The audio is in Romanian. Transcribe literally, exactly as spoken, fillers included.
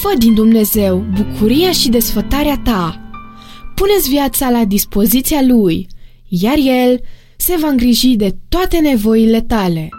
Fă din Dumnezeu bucuria și desfătarea ta. Pune-ți viața la dispoziția Lui, iar El se va îngriji de toate nevoile tale.